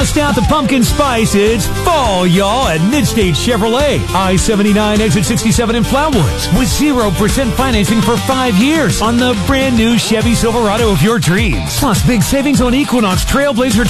Bust out the pumpkin spice. It's fall, y'all, at Midstate Chevrolet. I-79 exit 67 in Flatwoods with 0% financing for 5 years on the brand new Chevy Silverado of your dreams. Plus big savings on Equinox, Trailblazer,